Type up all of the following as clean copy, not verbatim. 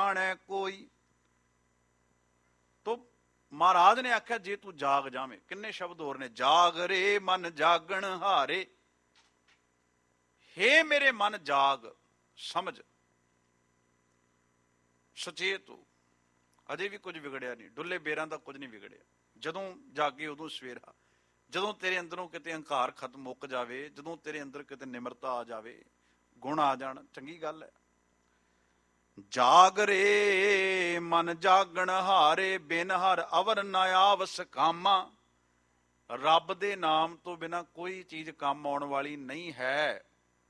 ਜਾਣੈ ਕੋਈ। ਤੋ ਮਹਾਰਾਜ ਨੇ ਆਖਿਆ ਜੇ ਤੂੰ ਜਾਗ ਜਾਵੇਂ। ਕਿੰਨੇ ਸ਼ਬਦ ਹੋਰ ਨੇ, ਜਾਗ ਰੇ ਮਨ ਜਾਗਣ ਹਾਰੇ। ਹੇ ਮੇਰੇ ਮਨ ਜਾਗ, ਸਮਝ, ਸੁਚੇਤ ਹੋ। ਅਜੇ ਵੀ ਕੁਝ ਵਿਗੜਿਆ ਨਹੀਂ, ਡੁੱਲੇ ਬੇਰਾਂ ਦਾ ਕੁਝ ਨਹੀਂ ਵਿਗੜਿਆ। ਜਦੋਂ ਜਾਗੇ ਉਦੋਂ ਸਵੇਰਾ। ਜਦੋਂ ਤੇਰੇ ਅੰਦਰੋਂ ਕਿਤੇ ਹੰਕਾਰ ਖਤਮ ਮੁੱਕ ਜਾਵੇ, ਜਦੋਂ ਤੇਰੇ ਅੰਦਰ ਕਿਤੇ ਨਿਮਰਤਾ ਆ ਜਾਵੇ, ਗੁਣ ਆ ਜਾਣ, ਚੰਗੀ ਗੱਲ ਹੈ। ਜਾਗ ਰੇ ਮਨ ਜਾਗਣ ਹਾਰੇ, ਬਿਨ ਹਰ ਅਵਰ ਨਾ ਆਵਸ ਕਾਮਾ। ਰੱਬ ਦੇ ਨਾਮ ਤੋਂ ਬਿਨਾਂ ਕੋਈ ਚੀਜ਼ ਕੰਮ ਆਉਣ ਵਾਲੀ ਨਹੀਂ ਹੈ।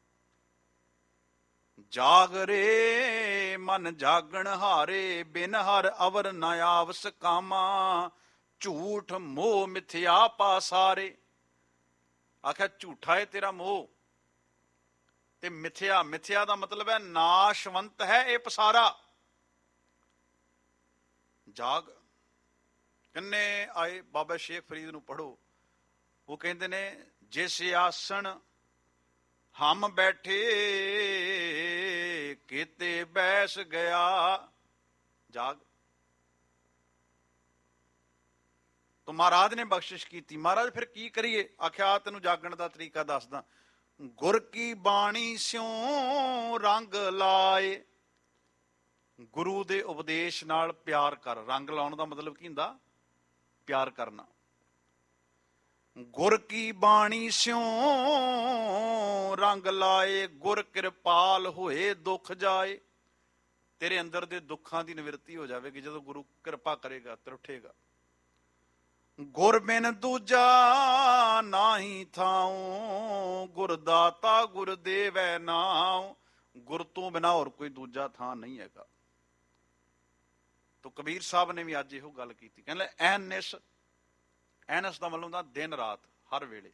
ਜਾਗ ਰੇ ਮਨ ਜਾਗਣ ਹਾਰੇ, ਬਿਨ ਹਰ ਅਵਰ ਨਾ ਆਵਸ ਕਾਮਾ। ਝੂਠ ਮੋਹ ਮਿਥਿਆ ਪਾਸਾਰੇ। ਆਖਿਆ ਝੂਠਾ ਹੈ ਤੇਰਾ ਮੋਹ, ਤੇ ਮਿਥਿਆ, ਮਿਥਿਆ ਦਾ ਮਤਲਬ ਹੈ ਨਾਸ਼ਵੰਤ ਹੈ ਇਹ ਪਸਾਰਾ। ਜਾਗ। ਕਿੰਨੇ ਆਏ, ਬਾਬਾ ਸ਼ੇਖ ਫਰੀਦ ਨੂੰ ਪੜ੍ਹੋ, ਉਹ ਕਹਿੰਦੇ ਨੇ ਜਿਸ ਆਸਣ ਹਮ ਬੈਠੇ ਕਿਤੇ ਬੈਸ ਗਿਆ। ਜਾਗ। तो महाराज ने बख्शिश की। महाराज फिर की करिए? आख्या तेनू जागण का तरीका दसदा। गुर की बाणी स्यों रंग लाए। गुरु दे उपदेश नाल प्यार कर। रंग लाउण दा मतलब की हुंदा? प्यार करना। गुर की बाणी स्यों रंग लाए, गुर कृपाल होए दुख जाए। तेरे अंदर दे दुखां दी निवृत्ति हो जाएगी जदों गुरु कृपा करेगा, त्रुठेगा। गुर बिन दूजा नाही थाऊं, गुर दाता गुर देवै नाऊं। गुर तो बिना और कोई दूजा थां नहीं हैगा। तो कबीर साहब ने भी अज इहो गल कीती, कहंदे ऐनिस, ऐनस दा मतलब हुंदा दिन रात, हर वेले।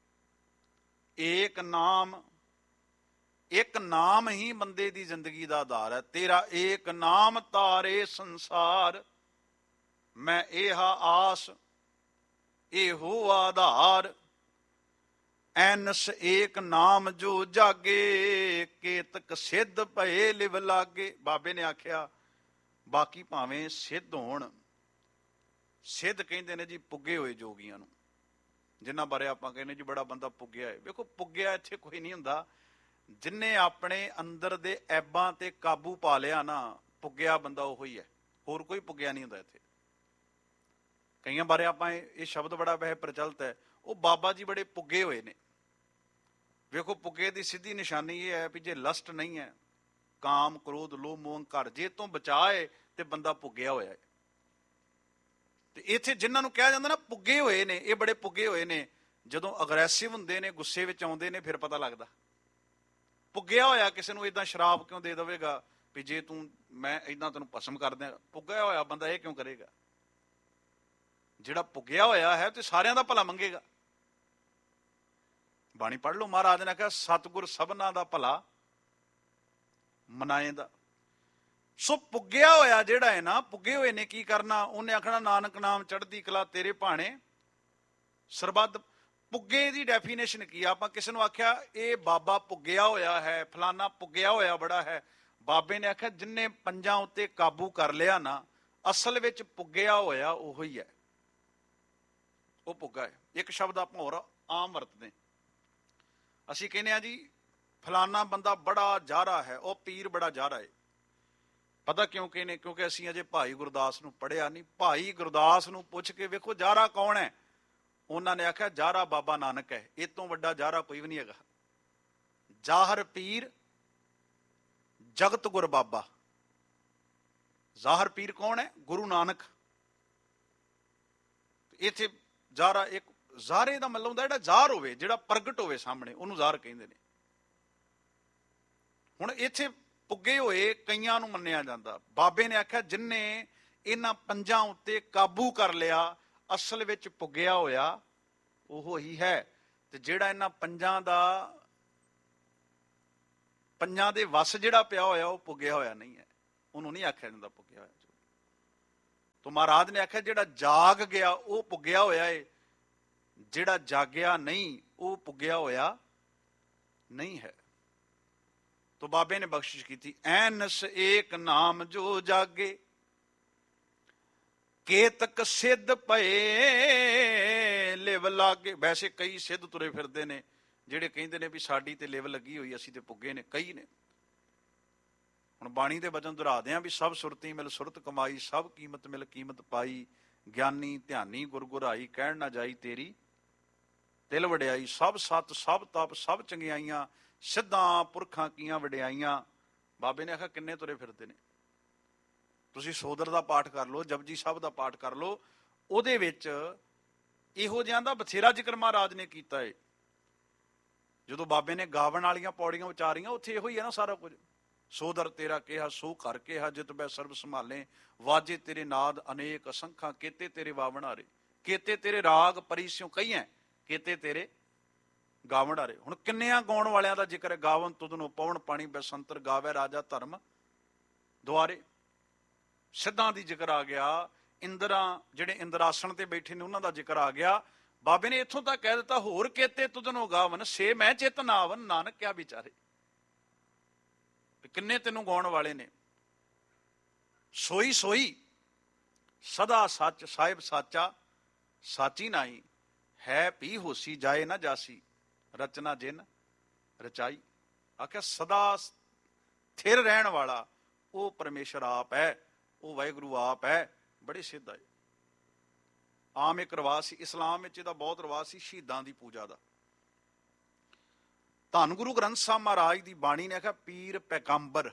एक नाम, एक नाम ही बंदे दी जिंदगी दा आधार है। तेरा एक नाम तारे संसार, मैं एहा आस एहो आधार। ऐनस एक नाम जो जागे, केतक सिद्ध भये लिव लागे। बाबे ने आख्या बाकी भावें सिद्ध होण। सिद्ध कहंदे ने जी पुगे होए जोगियां नूं, जिन्हां बारे आपां कहने जी बड़ा बंदा पुग्या है। देखो पुग्या इत्थे कोई नहीं हुंदा, जिन्ने अपने अंदर दे ऐबां ते काबू पा लिया ना, पुग्या बंदा ओहो ही है। होर कोई पुग्या नहीं हुंदा इत्थे। कईयां बारे आपां ये शब्द बड़ा वह प्रचलित है, वो बाबा जी बड़े पुगे हुए ने। वेखो पुगे की सीधी निशानी ये है भी जे लस्ट नहीं है, काम क्रोध लोभ मोह अहंकार जे तो बचाए तो बंदा पुग्या होया है। ते इत्थे जिन्हां नूं कहा जांदा ना पुगे होए ने, ये बड़े पुगे होए ने। जदों अग्रैसिव हुंदे ने, गुस्से विच आउंदे ने, फिर पता लगदा। पुग्या होया किसी नूं इदां शराब क्यों दे देवेगा भी जे तूं मैं इदां तैनूं भस्म कर दियां। पुग्या होया बंदा ये क्यों करेगा? जिहड़ा पुग्या होया है तो सारियां दा भला मंगेगा। बाणी पढ़ लो, महाराज ने कहा सतगुर सबना दा भला मनाएंदा। सो पुग्या होया जिहड़ा है ना, पुगे होए ने की करना? उन्हें आखना नानक नाम चढ़दी कला तेरे भाणे सरबद। पुगे दी डेफिनेशन की? आपां किसी नूं आख्या ये बाबा पुग्या होया है, फलाना पुग्या होया बड़ा है। बाबे ने आख्या जिन्ने पंजां उत्ते काबू कर लिया ना, असल विच पुग्या होया ओहो ही है। वो पुग्गा है। एक शब्द आप होर आम वरतते, असीं कहने आ जी फलाना बंदा बड़ा जारा है, वो पीर बड़ा जारा है। पता क्यों कहने? क्योंकि असीं अजे भाई गुरदास नूं पढ़िया नहीं। भाई गुरदास नूं पुछ के वेखो जारा कौन है? उन्होंने ने आख्या जारा बाबा नानक है। इस तो वड्डा जारा कोई भी नहीं हैगा। जाहर पीर जगत गुर बाबा। जाहर पीर कौन है? गुरु नानक। इत्थे ਜ਼ਾਹਰਾ एक ਜ਼ਾਹਰੇ ਦਾ ਮਤਲਬ ਹੁੰਦਾ ਜਿਹੜਾ ਜ਼ਾਹਰ ਹੋਵੇ, ਜਿਹੜਾ ਪ੍ਰਗਟ ਹੋਵੇ ਸਾਹਮਣੇ, ਉਹਨੂੰ ਜ਼ਾਹਰ ਕਹਿੰਦੇ ਨੇ। ਹੁਣ ਇੱਥੇ ਪੁੱਗੇ ਹੋਏ ਕਈਆਂ ਨੂੰ ਮੰਨਿਆ ਜਾਂਦਾ। ਬਾਬੇ ਨੇ ਆਖਿਆ ਜਿੰਨੇ ਇਹਨਾਂ ਪੰਜਾਂ ਉੱਤੇ ਕਾਬੂ ਕਰ ਲਿਆ, ਅਸਲ ਵਿੱਚ ਪੁੱਗਿਆ ਹੋਇਆ ਉਹ ਹੀ ਹੈ। ਤੇ ਜਿਹੜਾ ਇਹਨਾਂ ਪੰਜਾਂ ਦੇ ਵਸ ਜਿਹੜਾ ਪਿਆ ਹੋਇਆ ਉਹ ਪੁੱਗਿਆ ਹੋਇਆ ਨਹੀਂ ਹੈ, ਉਹਨੂੰ ਨਹੀਂ ਆਖਿਆ ਜਾਂਦਾ ਪੁੱਗਿਆ ਹੋਇਆ। तो महाराज ने आख्या जिहड़ा जाग गया वो पुग्या होया है, जिहड़ा जागया नहीं वो पुग्या होया नहीं है। ਤੋ ਬਾਬੇ ਨੇ ਬਖਸ਼ਿਸ਼ ਕੀਤੀ, ਐਨਸ ਏਕ ਨਾਮ ਜੋ ਜਾਗੇ, ਕੇਤਕ ਸਿੱਧ ਪਏ ਲਿਵ ਲਾਗੇ। ਵੈਸੇ ਕਈ ਸਿੱਧ ਤੁਰੇ ਫਿਰਦੇ ਨੇ ਜਿਹੜੇ ਕਹਿੰਦੇ ਨੇ ਵੀ ਸਾਡੀ ਤੇ ਲਿਵ ਲੱਗੀ ਹੋਈ, ਅਸੀਂ ਤੇ ਪੁੱਗੇ ਨੇ, ਕਈ ਨੇ। ਹੁਣ ਬਾਣੀ ਦੇ ਵਚਨ ਦੁਹਰਾਦੇ ਆ ਵੀ ਸਭ ਸੁਰਤੀ ਮਿਲ ਸੁਰਤ ਕਮਾਈ, ਸਭ ਕੀਮਤ ਮਿਲ ਕੀਮਤ ਪਾਈ, ਗਿਆਨੀ ਧਿਆਨੀ ਗੁਰ ਗੁਰਾਈ, ਕਹਿਣ ਨਾ ਜਾਈ ਤੇਰੀ ਤਿਲ ਵਡਿਆਈ, ਸਭ ਸਤ ਸਭ ਤਪ ਸਭ ਚੰਗਿਆਈਆਂ, ਸਿੱਧਾਂ ਪੁਰਖਾਂ ਕੀਆਂ ਵਡਿਆਈਆਂ। ਬਾਬੇ ਨੇ ਆਖਿਆ ਕਿੰਨੇ ਤੁਰੇ ਫਿਰਦੇ ਨੇ। ਤੁਸੀਂ ਸੋਦਰ ਦਾ ਪਾਠ ਕਰ ਲਓ, ਜਪਜੀ ਸਾਹਿਬ ਦਾ ਪਾਠ ਕਰ ਲਓ, ਉਹਦੇ ਵਿੱਚ ਇਹੋ ਜਿਹਾਂ ਦਾ ਬਥੇਰਾ ਜ਼ਿਕਰ ਮਹਾਰਾਜ ਨੇ ਕੀਤਾ ਹੈ। ਜਦੋਂ ਬਾਬੇ ਨੇ ਗਾਵਣ ਵਾਲੀਆਂ ਪੌੜੀਆਂ ਉਚਾਰੀਆਂ, ਉੱਥੇ ਇਹੋ ਹੀ ਹੈ ਨਾ ਸਾਰਾ ਕੁਝ। ਸੋਦਰ ਤੇਰਾ ਕਿਹਾ ਸੋ ਘਰ ਕਿਹਾ, ਜਿਤ ਬੈ ਸਰਬ ਸੰਭਾਲੇ, ਵਾਜੇ ਤੇਰੇ ਨਾਦ ਅਨੇਕ ਅਸੰਖਾਂ, ਕੇਤੇ ਤੇਰੇ ਵਾਵਣ ਹਾਰੇ, ਕੇਤੇ ਤੇਰੇ ਰਾਗ ਪਰੀਸਿਓ ਕਹੀਆਂ, ਕੇਤੇ ਤੇਰੇ ਗਾਵਣ ਹਾਰੇ। ਹੁਣ ਕਿੰਨਿਆਂ ਗਾਉਣ ਵਾਲਿਆਂ ਦਾ ਜ਼ਿਕਰ ਹੈ। ਗਾਵਨ ਤੁਧ ਨੂੰ ਪਵਨ ਪਾਣੀ ਬੈਸੰਤਰ, ਗਾਵੇ ਰਾਜਾ ਧਰਮ ਦੁਆਰੇ। ਸਿੱਧਾਂ ਦੀ ਜ਼ਿਕਰ ਆ ਗਿਆ, ਇੰਦਰਾਂ ਜਿਹੜੇ ਇੰਦਰਾਸਣ ਤੇ ਬੈਠੇ ਨੇ ਉਹਨਾਂ ਦਾ ਜ਼ਿਕਰ ਆ ਗਿਆ। ਬਾਬੇ ਨੇ ਇੱਥੋਂ ਤੱਕ ਕਹਿ ਦਿੱਤਾ, ਹੋਰ ਕੇਤੇ ਤੁਧ ਨੂੰ ਗਾਵਨ, ਸੇ ਮੈਂ ਚਿਤ ਨਾਵਨ, ਨਾਨਕ ਕਿਆ ਵਿਚਾਰੇ। ਕਿੰਨੇ ਤੈਨੂੰ ਗਾਉਣ ਵਾਲੇ ਨੇ। ਸੋਈ ਸੋਈ ਸਦਾ ਸੱਚ, ਸਾਹਿਬ ਸਾਚਾ ਸਾਚੀ ਨਾਈ, ਹੈ ਪੀ ਹੋਸੀ ਜਾਏ ਨਾ ਜਾਸੀ, ਰਚਨਾ ਜਿਨ ਰਚਾਈ। ਆਖਿਆ ਸਦਾ ਸਥਿਰ ਰਹਿਣ ਵਾਲਾ ਉਹ ਪਰਮੇਸ਼ਰ ਆਪ ਹੈ, ਉਹ ਵਾਹਿਗੁਰੂ ਆਪ ਹੈ। ਬੜੇ ਸਿੱਧ ਆਏ। ਆਮ ਇੱਕ ਰਿਵਾਜ ਸੀ, ਇਸਲਾਮ ਵਿੱਚ ਇਹਦਾ ਬਹੁਤ ਰਿਵਾਜ ਸੀ, ਸ਼ਹੀਦਾਂ ਦੀ ਪੂਜਾ ਦਾ। ਧੰਨ ਗੁਰੂ ਗ੍ਰੰਥ ਸਾਹਿਬ ਮਹਾਰਾਜ ਦੀ ਬਾਣੀ ਨੇ ਆਖਿਆ ਪੀਰ ਪੈਗੰਬਰ,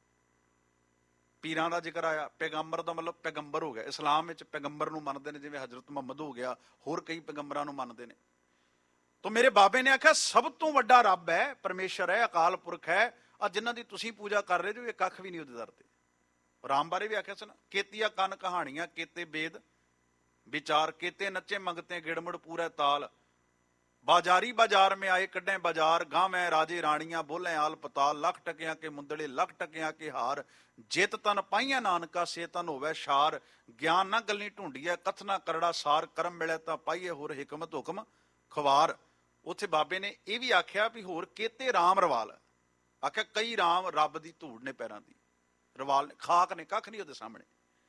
ਪੀਰਾਂ ਦਾ ਜ਼ਿਕਰ ਆਇਆ। ਪੈਗੰਬਰ ਦਾ ਮਤਲਬ ਪੈਗੰਬਰ ਹੋ ਗਿਆ। ਇਸਲਾਮ ਵਿੱਚ ਪੈਗੰਬਰ ਨੂੰ ਮੰਨਦੇ ਨੇ, ਜਿਵੇਂ ਹਜ਼ਰਤ ਮੁਹੰਮਦ ਹੋ ਗਿਆ, ਹੋਰ ਕਈ ਪੈਗੰਬਰਾਂ ਨੂੰ ਮੰਨਦੇ ਨੇ। ਤਾਂ ਮੇਰੇ ਬਾਬੇ ਨੇ ਆਖਿਆ ਸਭ ਤੋਂ ਵੱਡਾ ਰੱਬ ਹੈ, ਪਰਮੇਸ਼ਰ ਹੈ, ਅਕਾਲ ਪੁਰਖ ਹੈ। ਆ ਜਿਨ੍ਹਾਂ ਦੀ ਤੁਸੀਂ ਪੂਜਾ ਕਰ ਰਹੇ ਜੋ, ਇਹ ਕੱਖ ਵੀ ਨਹੀਂ ਉਹਦੇ ਦਰ ਤੇ। ਰਾਮ ਬਾਰੇ ਵੀ ਆਖਿਆ ਸੀ ਨਾ, ਕੇਤੀਆ ਕੰਨ ਕਹਾਣੀਆਂ, ਕੇਤੇ ਵੇਦ ਵਿਚਾਰ, ਕੇਤੇ ਨੱਚੇ ਮੰਗਤੇ ਗਿੜਮੜ ਪੂਰੇ ਤਾਲ, ਬਾਜ਼ਾਰੀ ਬਾਜ਼ਾਰ में आए कड्डे बाजार, गावें राजे राणियां बोले आल पताल, लख टकियां के मुंदड़े लख टकियां के हार, जित तन पाइया नानका से तन होवे शार, ज्ञान ना गल्ली ढूंढिए कथ ना करड़ा सार, करम मिले तां पाइए होर हिकमत हुकम खवार। उत्थे बाबे ने यह भी आख्या भी होर केते राम रवाल, आख्या कई राम रब दी धूड़ ने पैरां दी, रवाल ने खाक ने, कख नहीं उहदे सामने।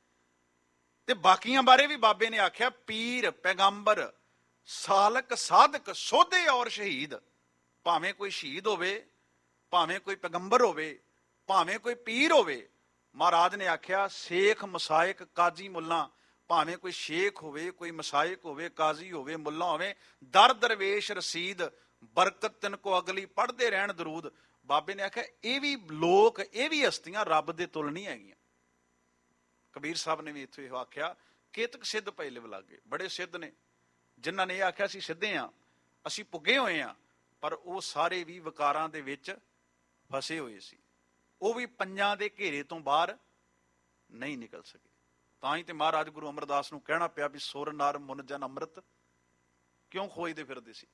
ते बाकियां बारे भी बाबे ने आख्या पीर पैगंबर सालक साधक सोधे और शहीद। भावें कोई शहीद होवे, भावें कोई पैगंबर होवे, भावें कोई पीर होवे। महाराज ने आख्या शेख मसायक काजी मुल्ला, भावें कोई शेख होवे, कोई मसायक होवे, काजी होवे, मुल्ला होवे, दर दरवेश रसीद, बरकत तिनको अगली पढ़ते रहन दरूद। बाबे ने आख्या ये भी लोक, ये भी हस्तियां रब दे तुल नहीं हैगियां। कबीर साहब ने भी इत्थों इहो आख्या केतक सिद्ध पए लिव लागे। बड़े सिद्ध ने जिन्हां ने ਇਹ ਆਖਿਆ ਅਸੀਂ ਸਿੱਧੇ ਹਾਂ, ਅਸੀਂ ਪੁੱਗੇ ਹੋਏ ਹਾਂ, ਪਰ ਉਹ ਸਾਰੇ ਵੀ ਵਿਕਾਰਾਂ ਦੇ ਵਿੱਚ ਫਸੇ ਹੋਏ ਸੀ। ਉਹ ਵੀ ਪੰਜਾਂ ਦੇ ਘੇਰੇ ਤੋਂ ਬਾਹਰ ਨਹੀਂ ਨਿਕਲ ਸਕੇ। ਤਾਂ ਹੀ ਤੇ ਮਹਾਰਾਜ ਗੁਰੂ ਅਮਰਦਾਸ ਨੂੰ ਕਹਿਣਾ ਪਿਆ ਵੀ ਸੁਰ ਨਰ ਮੁਨ ਜਨ ਅੰਮ੍ਰਿਤ ਕਿਉਂ ਖੋਜਦੇ ਫਿਰਦੇ ਸੀ,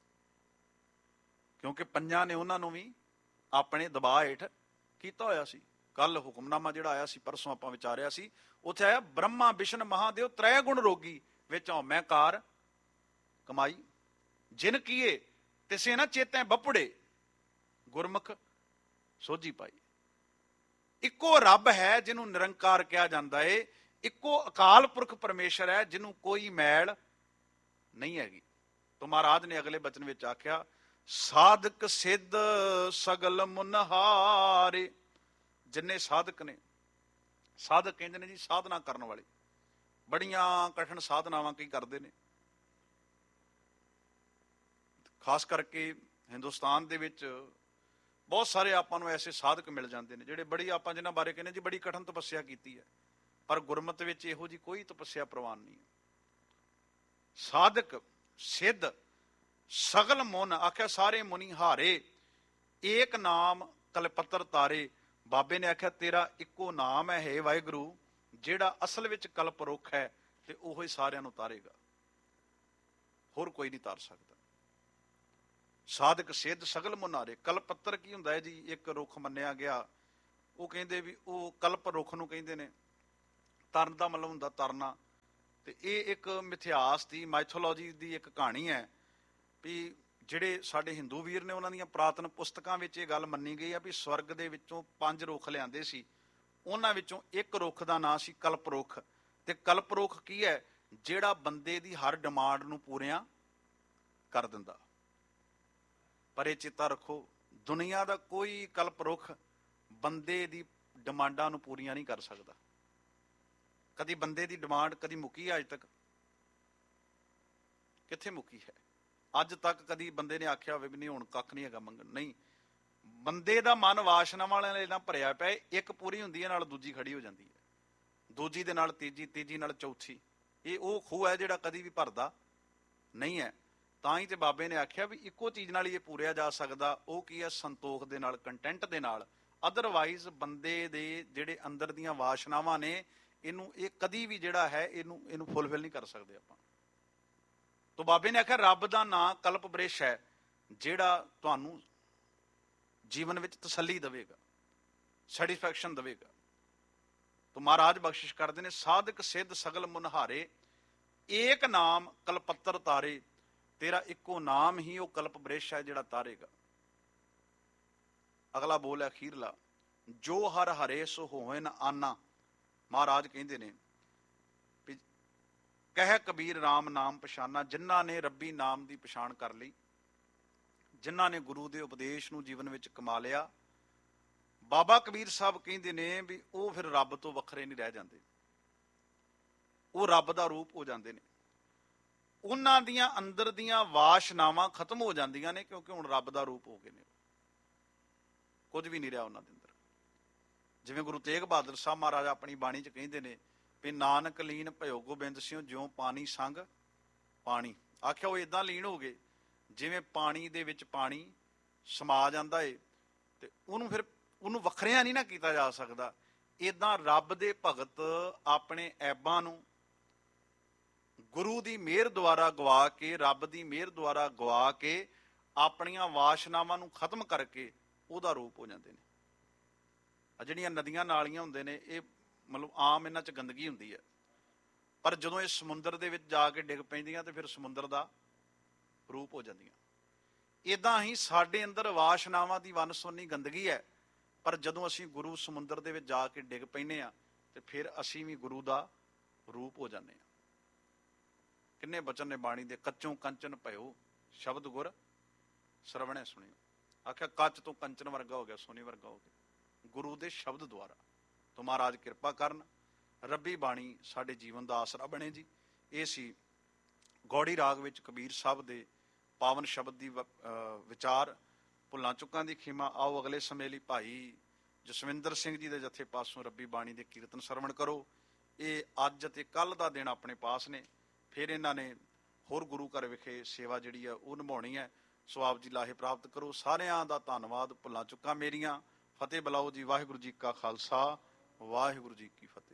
ਕਿਉਂਕਿ ਪੰਜਾਂ ਨੇ ਉਹਨਾਂ ਨੂੰ ਵੀ ਆਪਣੇ ਦਬਾਅ ਹੇਠ ਕੀਤਾ ਹੋਇਆ ਸੀ। ਕੱਲ ਹੁਕਮਨਾਮਾ ਜਿਹੜਾ ਆਇਆ ਸੀ, ਪਰਸੋਂ ਆਪਾਂ ਵਿਚਾਰਿਆ ਸੀ, ਉੱਥੇ ਆਇਆ ਬ੍ਰਹਮਾ ਵਿਸ਼ਨ ਮਹਾਦੇਵ ਤ੍ਰੈ ਗੁਣ ਰੋਗੀ, ਵਿੱਚ ਮੈਂ ਕਾਰ ਕਮਾਈ, ਜਿਨ ਕੀਏ ਤਿਸੇ ਨਾ ਚੇਤੈ ਬਪੜੇ, ਗੁਰਮੁਖ ਸੋਝੀ ਪਾਈ। ਇੱਕੋ ਰੱਬ ਹੈ ਜਿਹਨੂੰ ਨਿਰੰਕਾਰ ਕਿਹਾ ਜਾਂਦਾ ਏ, ਇੱਕੋ ਅਕਾਲ ਪੁਰਖ ਪਰਮੇਸ਼ਰ ਹੈ ਜਿਹਨੂੰ ਕੋਈ ਮੈਲ ਨਹੀਂ ਹੈਗੀ। ਤਾਂ ਮਹਾਰਾਜ ਨੇ ਅਗਲੇ ਬਚਨ ਵਿੱਚ ਆਖਿਆ ਸਾਧਕ ਸਿੱਧ ਸਗਲ ਮੁਨਹਾਰੇ। ਜਿੰਨੇ ਸਾਧਕ ਨੇ, ਸਾਧਕ ਕਹਿੰਦੇ ਨੇ ਜੀ ਸਾਧਨਾ ਕਰਨ ਵਾਲੇ, ਬੜੀਆਂ ਕਠਿਨ ਸਾਧਨਾਵਾਂ ਕਈ ਕਰਦੇ ਨੇ। ਖਾਸ ਕਰਕੇ ਹਿੰਦੁਸਤਾਨ ਦੇ ਵਿੱਚ ਬਹੁਤ ਸਾਰੇ ਆਪਾਂ ਨੂੰ ਐਸੇ ਸਾਧਕ ਮਿਲ ਜਾਂਦੇ ਨੇ ਜਿਹੜੇ ਬੜੀ, ਆਪਾਂ ਜਿਹਨਾਂ ਬਾਰੇ ਕਹਿੰਦੇ ਜੀ ਬੜੀ ਕਠਿਨ ਤਪੱਸਿਆ ਕੀਤੀ ਹੈ, ਪਰ ਗੁਰਮਤਿ ਵਿੱਚ ਇਹੋ ਜਿਹੀ ਕੋਈ ਤਪੱਸਿਆ ਪ੍ਰਵਾਨ ਨਹੀਂ। ਸਾਧਕ ਸਿੱਧ ਸਗਲ ਮੁਨ, ਆਖਿਆ ਸਾਰੇ ਮੁਨੀ ਹਾਰੇ, ਏਕ ਨਾਮ ਕਲਪੱਤਰ ਤਾਰੇ। ਬਾਬੇ ਨੇ ਆਖਿਆ ਤੇਰਾ ਇੱਕੋ ਨਾਮ ਹੈ ਵਾਹਿਗੁਰੂ, ਜਿਹੜਾ ਅਸਲ ਵਿੱਚ ਕਲਪ ਰੁੱਖ ਹੈ, ਤੇ ਉਹੀ ਸਾਰਿਆਂ ਨੂੰ ਤਾਰੇਗਾ, ਹੋਰ ਕੋਈ ਨਹੀਂ ਤਾਰ ਸਕਦਾ। ਸਾਧਕ ਸਿੱਧ ਸਗਲ ਮੁਨਾਰੇ। ਕਲਪੱਤਰ ਕੀ ਹੁੰਦਾ ਹੈ ਜੀ? ਇੱਕ ਰੁੱਖ ਮੰਨਿਆ ਗਿਆ, ਉਹ ਕਹਿੰਦੇ ਵੀ ਉਹ ਕਲਪ ਰੁੱਖ ਨੂੰ ਕਹਿੰਦੇ ਨੇ। ਤਰਨ ਦਾ ਮਤਲਬ ਹੁੰਦਾ ਤਰਨਾ। ਤੇ ਇਹ ਇੱਕ ਮਿਥਿਹਾਸ ਦੀ, ਮਾਈਥੋਲੋਜੀ ਦੀ ਇੱਕ ਕਹਾਣੀ ਹੈ ਵੀ ਜਿਹੜੇ ਸਾਡੇ ਹਿੰਦੂ ਵੀਰ ਨੇ ਉਹਨਾਂ ਦੀਆਂ ਪੁਰਾਤਨ ਪੁਸਤਕਾਂ ਵਿੱਚ ਇਹ ਗੱਲ ਮੰਨੀ ਗਈ ਆ ਵੀ ਸਵਰਗ ਦੇ ਵਿੱਚੋਂ 5 ਰੁੱਖ ਲਿਆਂਦੇ ਸੀ, ਉਹਨਾਂ ਵਿੱਚੋਂ ਇੱਕ ਰੁੱਖ ਦਾ ਨਾਂ ਸੀ ਕਲਪ ਰੁੱਖ। ਤੇ ਕਲਪ ਰੁੱਖ ਕੀ ਹੈ? ਜਿਹੜਾ ਬੰਦੇ ਦੀ ਹਰ ਡਿਮਾਂਡ ਨੂੰ ਪੂਰੀਆਂ ਕਰ ਦਿੰਦਾ। ਪਰ ਇਹ ਚੇਤਾ ਰੱਖੋ, ਦੁਨੀਆ ਦਾ ਕੋਈ ਕਲਪ ਰੁੱਖ ਬੰਦੇ ਦੀ ਡਿਮਾਂਡਾਂ ਨੂੰ ਪੂਰੀਆਂ ਨਹੀਂ ਕਰ ਸਕਦਾ। ਕਦੀ ਬੰਦੇ ਦੀ ਡਿਮਾਂਡ ਕਦੀ ਮੁੱਕੀ ਹੈ? ਅੱਜ ਤੱਕ ਕਿੱਥੇ ਮੁੱਕੀ ਹੈ? ਅੱਜ ਤੱਕ ਕਦੀ ਬੰਦੇ ਨੇ ਆਖਿਆ ਹੋਵੇ ਵੀ ਨਹੀਂ ਹੁਣ ਕੱਖ ਨਹੀਂ ਹੈਗਾ ਮੰਗਣ? ਨਹੀਂ। ਬੰਦੇ ਦਾ ਮਨ ਵਾਸ਼ਨਾਵਾਂ ਵਾਲੇ ਨਾਲ ਭਰਿਆ ਪਿਆ। ਇੱਕ ਪੂਰੀ ਹੁੰਦੀ ਹੈ ਨਾਲ ਦੂਜੀ ਖੜੀ ਹੋ ਜਾਂਦੀ ਹੈ, ਦੂਜੀ ਦੇ ਨਾਲ ਤੀਜੀ, ਤੀਜੀ ਨਾਲ ਚੌਥੀ। ਇਹ ਉਹ ਖੂਹ ਹੈ ਜਿਹੜਾ ਕਦੀ ਵੀ ਭਰਦਾ ਨਹੀਂ ਹੈ। ਤਾਂ ਹੀ ਤੇ ਬਾਬੇ ਨੇ ਆਖਿਆ ਵੀ ਇੱਕੋ ਚੀਜ਼ ਨਾਲ ਹੀ ਇਹ ਪੂਰਿਆ ਜਾ ਸਕਦਾ। ਉਹ ਕੀ ਹੈ? ਸੰਤੋਖ ਦੇ ਨਾਲ, ਕੰਟੈਂਟ ਦੇ ਨਾਲ। ਅਦਰਵਾਈਜ਼ ਬੰਦੇ ਦੇ ਜਿਹੜੇ ਅੰਦਰ ਦੀਆਂ ਵਾਸ਼ਨਾਵਾਂ ਨੇ, ਇਹ ਕਦੀ ਵੀ ਜਿਹੜਾ ਹੈ ਇਹਨੂੰ ਫੁੱਲਫਿਲ ਨਹੀਂ ਕਰ ਸਕਦੇ ਆਪਾਂ। ਤੋ ਬਾਬੇ ਨੇ ਆਖਿਆ ਰੱਬ ਦਾ ਨਾਂ ਕਲਪ ਬ੍ਰਿਸ਼ ਹੈ, ਜਿਹੜਾ ਤੁਹਾਨੂੰ ਜੀਵਨ ਵਿੱਚ ਤਸੱਲੀ ਦੇਵੇਗਾ, ਸੈਟੀਸਫੈਕਸ਼ਨ ਦੇਵੇਗਾ। ਤੋ ਮਹਾਰਾਜ ਬਖਸ਼ਿਸ਼ ਕਰਦੇ ਨੇ, ਸਾਧਕ ਸਿੱਧ ਸਗਲ ਮੁਨਹਾਰੇ, ਏਕ ਨਾਮ ਕਲਪੱਤਰ ਤਾਰੇ। ਤੇਰਾ ਇੱਕੋ ਨਾਮ ਹੀ ਉਹ ਕਲਪ ਬ੍ਰਿਸ਼ ਹੈ ਜਿਹੜਾ ਤਾਰੇਗਾ। ਅਗਲਾ ਬੋਲ ਹੈ ਅਖੀਰਲਾ, ਜੋ ਹਰ ਹਰੇ ਸੋ ਹੋਏ ਨ ਆਨਾ। ਮਹਾਰਾਜ ਕਹਿੰਦੇ ਨੇ, ਕਹਿ ਕਬੀਰ ਰਾਮ ਨਾਮ ਪਛਾਨਾ। ਜਿਨ੍ਹਾਂ ਨੇ ਰੱਬੀ ਨਾਮ ਦੀ ਪਛਾਣ ਕਰ ਲਈ, ਜਿਨ੍ਹਾਂ ਨੇ ਗੁਰੂ ਦੇ ਉਪਦੇਸ਼ ਨੂੰ ਜੀਵਨ ਵਿੱਚ ਕਮਾ ਲਿਆ, ਬਾਬਾ ਕਬੀਰ ਸਾਹਿਬ ਕਹਿੰਦੇ ਨੇ ਵੀ ਉਹ ਫਿਰ ਰੱਬ ਤੋਂ ਵੱਖਰੇ ਨਹੀਂ ਰਹਿ ਜਾਂਦੇ, ਉਹ ਰੱਬ ਦਾ ਰੂਪ ਹੋ ਜਾਂਦੇ ਨੇ। ਉਹਨਾਂ ਦੀਆਂ ਅੰਦਰ ਦੀਆਂ ਵਾਸ਼ਨਾਵਾਂ ਖਤਮ ਹੋ ਜਾਂਦੀਆਂ ਨੇ, ਕਿਉਂਕਿ ਹੁਣ ਰੱਬ ਦਾ ਰੂਪ ਹੋ ਗਏ ਨੇ। ਕੁਝ ਵੀ ਨਹੀਂ ਰਿਹਾ ਉਹਨਾਂ ਦੇ ਅੰਦਰ। ਜਿਵੇਂ ਗੁਰੂ ਤੇਗ ਬਹਾਦਰ ਸਾਹਿਬ ਮਹਾਰਾਜ ਆਪਣੀ ਬਾਣੀ 'ਚ ਕਹਿੰਦੇ ਨੇ ਵੀ ਨਾਨਕ ਲੀਨ ਭਇਓ ਗੋਬਿੰਦ ਸਿਉ, ਜਿਉਂ ਪਾਣੀ ਸੰਗ ਪਾਣੀ। ਆਖਿਆ ਉਹ ਏਦਾਂ ਲੀਨ ਹੋ ਗਏ ਜਿਵੇਂ ਪਾਣੀ ਦੇ ਵਿੱਚ ਪਾਣੀ ਸਮਾ ਜਾਂਦਾ ਏ, ਤੇ ਉਹਨੂੰ ਵੱਖਰਿਆਂ ਨਹੀਂ ਨਾ ਕੀਤਾ ਜਾ ਸਕਦਾ। ਏਦਾਂ ਰੱਬ ਦੇ ਭਗਤ ਆਪਣੇ ਐਬਾਂ ਨੂੰ ਗੁਰੂ ਦੀ ਮਿਹਰ ਦੁਆਰਾ ਗਵਾ ਕੇ, ਰੱਬ ਦੀ ਮਿਹਰ ਦੁਆਰਾ ਗਵਾ ਕੇ, ਆਪਣੀਆਂ ਵਾਸ਼ਨਾਵਾਂ ਨੂੰ ਖਤਮ ਕਰਕੇ ਉਹਦਾ ਰੂਪ ਹੋ ਜਾਂਦੇ ਨੇ। ਜਿਹੜੀਆਂ ਨਦੀਆਂ ਨਾਲੀਆਂ ਹੁੰਦੇ ਨੇ, ਇਹ ਮਤਲਬ ਆਮ ਇਹਨਾਂ 'ਚ ਗੰਦਗੀ ਹੁੰਦੀ ਹੈ, ਪਰ ਜਦੋਂ ਇਹ ਸਮੁੰਦਰ ਦੇ ਵਿੱਚ ਜਾ ਕੇ ਡਿੱਗ ਪੈਂਦੀਆਂ ਤੇ ਫਿਰ ਸਮੁੰਦਰ ਦਾ ਰੂਪ ਹੋ ਜਾਂਦੀਆਂ। ਏਦਾਂ ਹੀ ਸਾਡੇ ਅੰਦਰ ਵਾਸ਼ਨਾਵਾਂ ਦੀ ਵੰਨ-ਸੁਵੰਨੀ ਗੰਦਗੀ ਹੈ, ਪਰ ਜਦੋਂ ਅਸੀਂ ਗੁਰੂ ਸਮੁੰਦਰ ਦੇ ਵਿੱਚ ਜਾ ਕੇ ਡਿੱਗ ਪੈਂਦੇ ਹਾਂ ਤੇ ਫਿਰ ਅਸੀਂ ਵੀ ਗੁਰੂ ਦਾ ਰੂਪ ਹੋ ਜਾਂਦੇ ਹਾਂ। ਕਿੰਨੇ ਬਚਨ ਨੇ ਬਾਣੀ ਦੇ, ਕੱਚੋਂ ਕੰਚਨ ਭਇਓ ਸ਼ਬਦ ਗੁਰ ਸਰਵਣੇ ਸੁਣਿਓ। ਆਖਿਆ ਕੱਚ ਤੋਂ ਕੰਚਨ ਵਰਗਾ ਹੋ ਗਿਆ, ਸੋਨੇ ਵਰਗਾ ਹੋ ਗਿਆ ਗੁਰੂ ਦੇ ਸ਼ਬਦ ਦੁਆਰਾ। ਤੋ ਮਹਾਰਾਜ ਕਿਰਪਾ ਕਰਨ, ਰੱਬੀ ਬਾਣੀ ਸਾਡੇ ਜੀਵਨ ਦਾ ਆਸਰਾ ਬਣੇ ਜੀ। ਇਹ ਸੀ ਗੌੜੀ ਰਾਗ ਵਿੱਚ ਕਬੀਰ ਸਾਹਿਬ ਦੇ ਪਾਵਨ ਸ਼ਬਦ ਦੀ ਵਿਚਾਰ। ਭੁੱਲਾਂ ਚੁੱਕਾਂ ਦੀ ਖਿਮਾ। ਆਓ ਅਗਲੇ ਸਮੇਂ ਲਈ ਭਾਈ ਜਸਵਿੰਦਰ ਸਿੰਘ ਜੀ ਦੇ ਜਥੇ ਪਾਸੋਂ ਰੱਬੀ ਬਾਣੀ ਦੇ ਕੀਰਤਨ ਸਰਵਣ ਕਰੋ। ਇਹ ਅੱਜ ਅਤੇ ਕੱਲ੍ਹ ਦਾ ਦਿਨ ਆਪਣੇ ਪਾਸ ਨੇ, ਫਿਰ ਇਹਨਾਂ ਨੇ ਹੋਰ ਗੁਰੂ ਘਰ ਵਿਖੇ ਸੇਵਾ ਜਿਹੜੀ ਹੈ ਉਹ ਨਿਭਾਉਣੀ ਹੈ। ਸੋ ਆਪ ਜੀ ਲਾਹੇ ਪ੍ਰਾਪਤ ਕਰੋ। ਸਾਰਿਆਂ ਦਾ ਧੰਨਵਾਦ। ਭੁੱਲਾਂ ਚੁੱਕਾਂ ਮੇਰੀਆਂ ਫਤਿਹ ਬੁਲਾਓ ਜੀ। ਵਾਹਿਗੁਰੂ ਜੀ ਕਾ ਖਾਲਸਾ, ਵਾਹਿਗੁਰੂ ਜੀ ਕੀ ਫਤਿਹ।